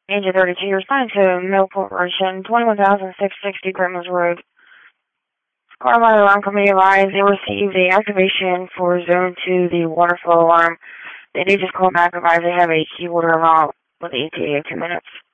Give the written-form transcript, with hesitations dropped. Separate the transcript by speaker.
Speaker 1: age of 32, responding to Mill Corporation, 21,660 Grimmonds Road. Car by alarm company advised they received the activation for Zone 2, the water flow alarm. They did just call back, advised they have a key holder around with the ETA of 2 minutes.